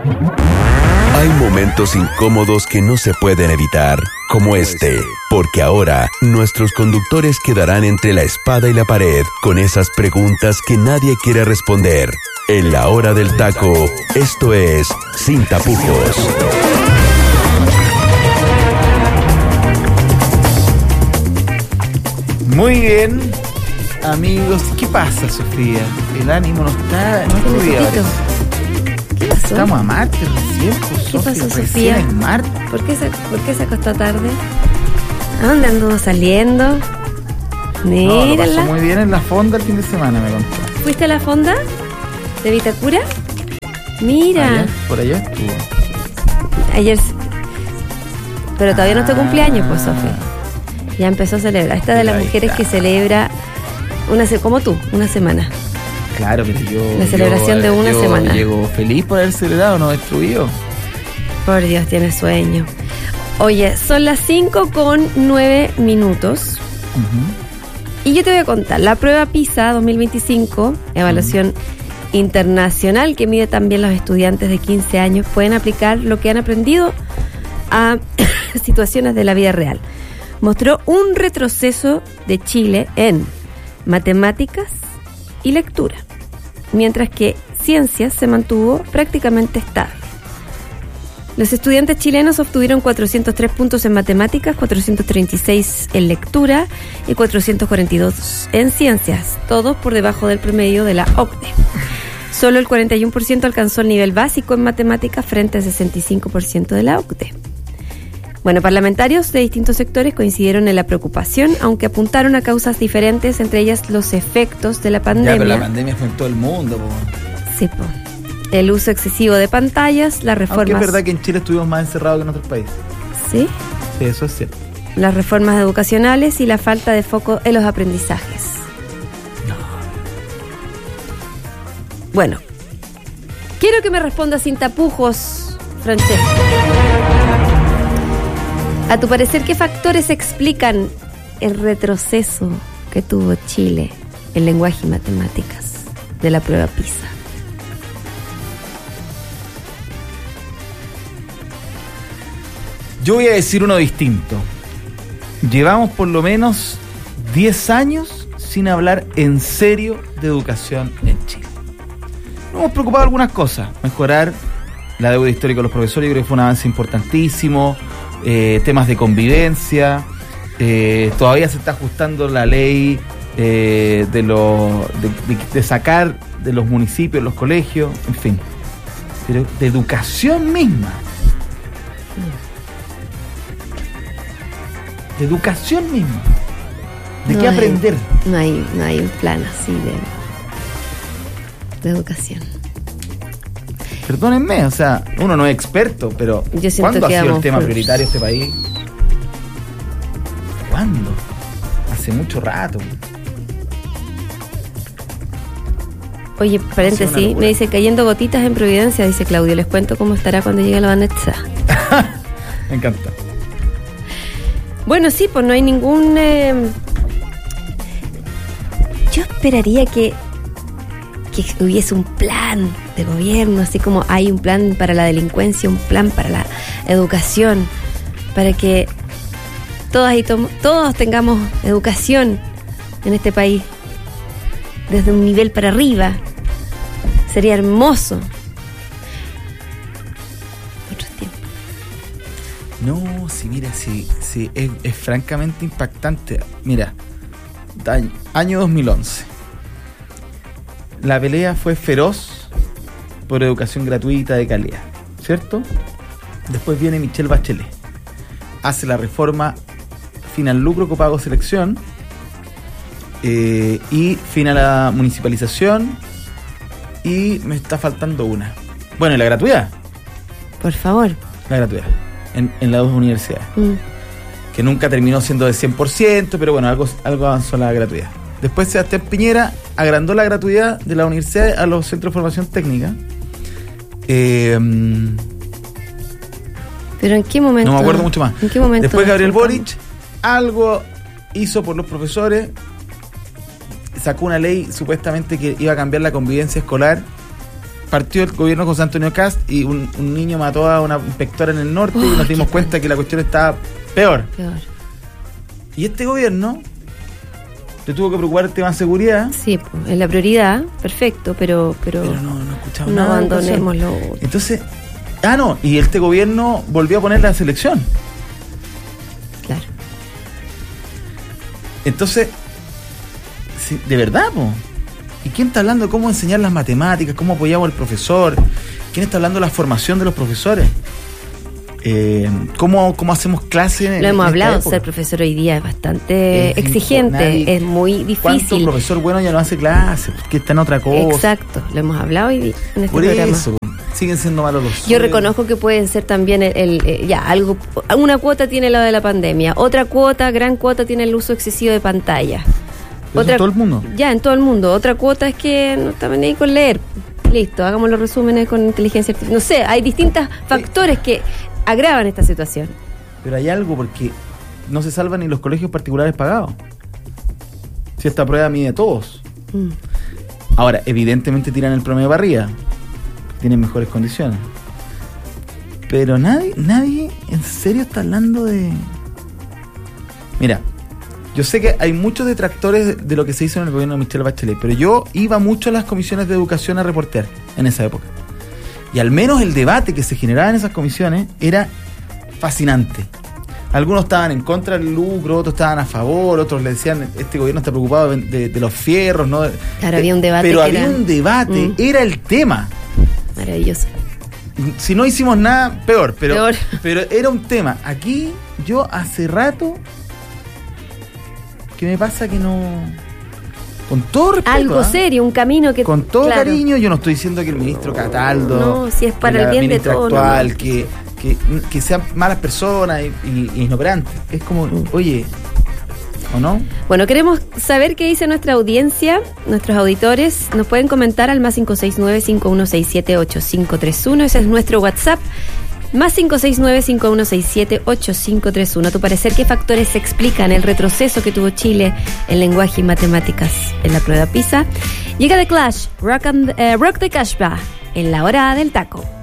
Hay momentos incómodos que no se pueden evitar, como este, porque ahora nuestros conductores quedarán entre la espada y la pared con esas preguntas que nadie quiere responder. En la hora del taco, esto es Sin Tapujos. Muy bien, amigos. ¿Qué pasa, Sofía? El ánimo no está bien. ¿Qué pasó? Estamos a martes recién, pues, ¿Qué pasó, recién Sofía? es martes. ¿Por qué se acostó tarde? ¿A dónde anduvo saliendo? No, lo Mírala. pasó muy bien en la fonda el fin de semana, me contó. ¿Fuiste a la fonda de Vitacura? Mira, Por allá estuvo. ayer. Pero todavía no es tu cumpleaños, pues, Sofía. Ya empezó a celebrar. Esta de las Ahí mujeres está. que celebra como tú, una semana. Claro, pero yo... La celebración de una semana. Llego feliz por haber celebrado, no destruido. Por Dios, tiene sueño. Oye, son las 5:09. Y yo te voy a contar, la prueba PISA 2025, evaluación internacional que mide también los estudiantes de 15 años, pueden aplicar lo que han aprendido a situaciones de la vida real. Mostró un retroceso de Chile en matemáticas y lectura, mientras que ciencias se mantuvo prácticamente estable. Los estudiantes chilenos obtuvieron 403 puntos en matemáticas, 436 en lectura y 442 en ciencias, todos por debajo del promedio de la OCDE. Solo el 41% alcanzó el nivel básico en matemáticas frente al 65% de la OCDE. Bueno, parlamentarios de distintos sectores coincidieron en la preocupación, aunque apuntaron a causas diferentes, entre ellas los efectos de la pandemia. Ya, pero la pandemia fue en todo el mundo, po. Sí, po. El uso excesivo de pantallas, las reformas... Aunque es verdad que en Chile estuvimos más encerrados que en otros países. ¿Sí? Sí, eso es cierto. Las reformas educacionales y la falta de foco en los aprendizajes. Bueno, quiero que me respondas sin tapujos, Francesco. A tu parecer, ¿qué factores explican el retroceso que tuvo Chile en lenguaje y matemáticas de la prueba PISA? Yo voy a decir uno distinto. Llevamos por lo menos 10 años sin hablar en serio de educación en Chile. Nos hemos preocupado de algunas cosas. Mejorar la deuda histórica de los profesores, yo creo que fue un avance importantísimo. Temas de convivencia. Todavía se está ajustando la ley de sacar de los municipios, los colegios, en fin. Pero de educación misma. De educación misma. ¿De qué aprender? No hay un plan así de educación. Perdónenme, o sea, uno no es experto, pero Yo siento ¿cuándo ha que sido el vamos tema por- prioritario de este país? ¿Cuándo? Hace mucho rato. Oye, Sí, una paréntesis, locura. me dice cayendo gotitas en Providencia, dice Claudio. Les cuento cómo estará cuando llegue la Vanessa. Me encanta. Bueno, sí, pues no hay ningún... Yo esperaría que hubiese un plan de gobierno, así como hay un plan para la delincuencia, un plan para la educación, para que todos tengamos educación en este país, desde un nivel para arriba. Sería hermoso. Otros tiempos. No, sí, mira, sí, es francamente impactante. Mira, año 2011. La pelea fue feroz por educación gratuita de calidad, ¿cierto? Después viene Michelle Bachelet. Hace la reforma fin al lucro, copago, selección, y fin a la municipalización, y me está faltando una. Bueno, y la gratuidad. Por favor. La gratuidad. En las dos universidades. Mm. Que nunca terminó siendo de 100%, pero bueno, algo avanzó la gratuidad. Después Sebastián Piñera agrandó la gratuidad de la universidad a los centros de formación técnica. Pero ¿en qué momento? No me acuerdo mucho más. ¿En qué momento? Después Gabriel nos Boric algo hizo por los profesores, sacó una ley supuestamente que iba a cambiar la convivencia escolar partió el gobierno de José Antonio Kast y un niño mató a una inspectora en el norte y nos dimos cuenta que la cuestión estaba peor. Y este gobierno se tuvo que preocupar del tema de seguridad. Sí, pues, es la prioridad, perfecto, pero no escuchamos no nada. abandonemos lo otro. Entonces, y este gobierno volvió a poner la selección. Claro. Entonces, sí, de verdad, po. ¿Y quién está hablando de cómo enseñar las matemáticas, cómo apoyamos al profesor? ¿Quién está hablando de la formación de los profesores? ¿Cómo hacemos clases? Lo hemos hablado, ser profesor hoy día es bastante exigente, es muy difícil. ¿Cuánto profesor bueno ya no hace clases? Porque está en otra cosa. Exacto, lo hemos hablado hoy día en este Por programa. Eso, siguen siendo malos los Yo reconozco que pueden ser también una cuota tiene lo de la pandemia, otra cuota, gran cuota tiene el uso excesivo de pantalla. ¿En todo el mundo? Ya, en todo el mundo. Otra cuota es que no están ahí con leer. Listo, hagamos los resúmenes con inteligencia artificial. No sé, hay distintos factores que agravan esta situación. Pero hay algo, porque no se salvan ni los colegios particulares pagados. Si esta prueba mide a todos. Ahora, evidentemente tiran el promedio para arriba. Tienen mejores condiciones. Pero nadie en serio está hablando de... Mira, yo sé que hay muchos detractores de lo que se hizo en el gobierno de Michelle Bachelet, pero yo iba mucho a las comisiones de educación a reportear en esa época. Y al menos el debate que se generaba en esas comisiones era fascinante. Algunos estaban en contra del lucro, otros estaban a favor, otros le decían, este gobierno está preocupado de los fierros, ¿no? Claro, había un debate. Pero había un debate, era el tema. Maravilloso. Si no hicimos nada, peor. Pero era un tema. Aquí, yo hace rato, ¿qué me pasa que no...? Con todo respeto, algo serio, un camino que... Con todo cariño, yo no estoy diciendo que el ministro Cataldo... No, si es para el bien de todos. Actual, que sean malas personas y inoperantes. Es como, oye, ¿o no? Bueno, queremos saber qué dice nuestra audiencia, nuestros auditores. Nos pueden comentar al +569-5167-8531. Ese es nuestro WhatsApp. +569-5167-8531. Tu parecer, ¿qué factores explican el retroceso que tuvo Chile en lenguaje y matemáticas en la prueba PISA? Llega The Clash, Rock the Casbah, en la hora del taco.